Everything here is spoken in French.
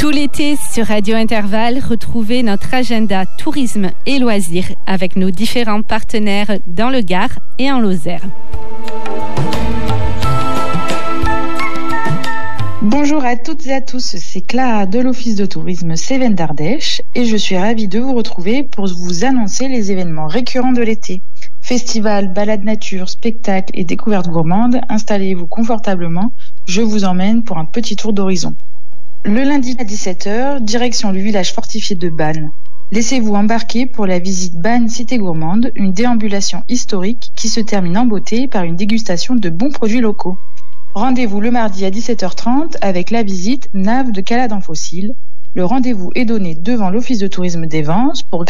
Tout l'été sur Radio Intervalle, retrouvez notre agenda tourisme et loisirs avec nos différents partenaires dans le Gard et en Lozère. Bonjour à toutes et à tous, c'est Clara de l'Office de tourisme Cévennes d'Ardèche et je suis ravie de vous retrouver pour vous annoncer les événements récurrents de l'été. Festival, balades nature, spectacles et découvertes gourmandes, installez-vous confortablement, je vous emmène pour un petit tour d'horizon. Le lundi à 17h, direction le village fortifié de Bannes. Laissez-vous embarquer pour la visite Bannes Cité Gourmande, une déambulation historique qui se termine en beauté par une dégustation de bons produits locaux. Rendez-vous le mardi à 17h30 avec la visite Nave de Caladans Fossile. Le rendez-vous est donné devant l'Office de tourisme des Vences pour